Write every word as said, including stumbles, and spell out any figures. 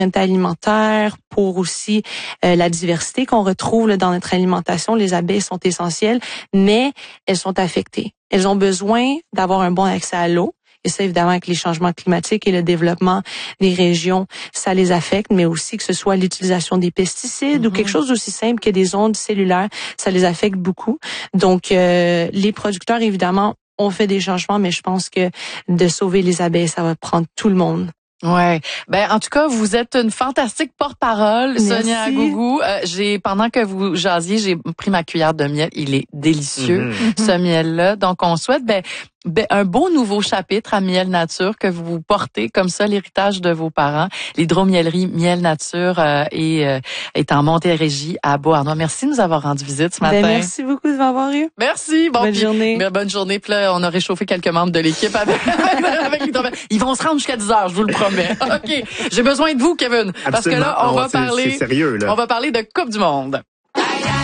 alimentaire, pour aussi euh, la diversité qu'on retrouve là, dans notre alimentation. Les abeilles sont essentielles, mais elles sont affectées. Elles ont besoin d'avoir un bon accès à l'eau. Et ça, évidemment, avec les changements climatiques et le développement des régions, ça les affecte, mais aussi que ce soit l'utilisation des pesticides mm-hmm. ou quelque chose d'aussi simple que des ondes cellulaires, ça les affecte beaucoup. Donc, euh, les producteurs, évidemment, ont fait des changements, mais je pense que de sauver les abeilles, ça va prendre tout le monde. Ouais, ben en tout cas, vous êtes une fantastique porte-parole, Merci. Sonia Agougou. Euh, j'ai pendant que vous jasiez, j'ai pris ma cuillère de miel. Il est délicieux mm-hmm. ce miel-là. Donc on souhaite ben, ben un beau nouveau chapitre à Miel Nature que vous portez comme ça l'héritage de vos parents. L'hydromiellerie Miel Nature euh, est, euh, est en Montérégie à Beauharnois. Merci de nous avoir rendu visite ce matin. Ben, merci beaucoup de m'avoir eu. Merci. Bon, bonne pis, journée. Ben, bonne journée. Puis là, on a réchauffé quelques membres de l'équipe avec, avec l'hydromiel. Ils vont se rendre jusqu'à dix heures, je vous le promets. OK. J'ai besoin de vous, Kevin. Absolument. Parce que là, on oh, va c'est, parler. C'est sérieux, là. On va parler de Coupe du Monde.